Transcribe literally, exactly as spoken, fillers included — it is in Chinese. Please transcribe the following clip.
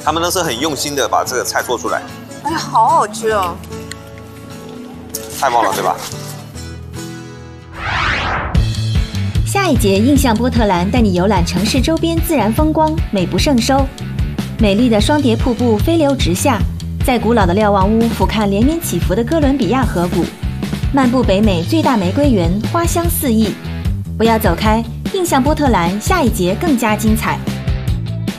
他们都是很用心的把这个菜做出来。 哎呀，好好吃哦！ 太棒了，对吧？ 下一节印象波特兰带你游览城市周边自然风光，美不胜收。美丽的双叠瀑布飞流直下，在古老的瞭望屋俯瞰连绵起伏的哥伦比亚河谷，漫步北美最大玫瑰园，花香四溢。不要走开，印象波特兰下一节更加精彩。